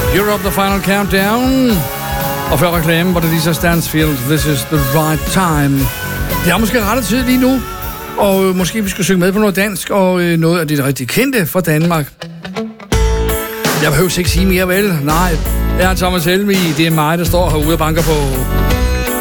Europe, the final countdown. Og før reklame var det Lisa Stansfield, This is the right time. Det er måske rette tid lige nu, og måske vi skal synge med på noget dansk, og noget af det rigtig kendte fra Danmark. Jeg behøver ikke sige mere, vel? Nej, jeg er Thomas Helmig, det er mig, der står herude og banker på.